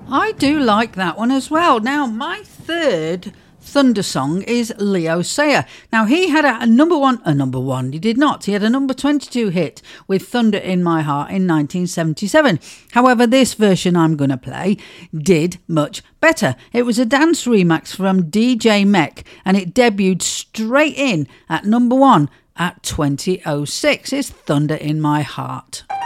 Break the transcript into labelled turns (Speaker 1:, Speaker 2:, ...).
Speaker 1: I do like that one as well. Now, my third Thunder song is Leo Sayer. Now, he had a number one. He did not. He had a number 22 hit with Thunder in My Heart in 1977. However, this version I'm going to play did much better. It was a dance remix from DJ Mech, and it debuted straight in at number one at 2006. It's Thunder in My Heart.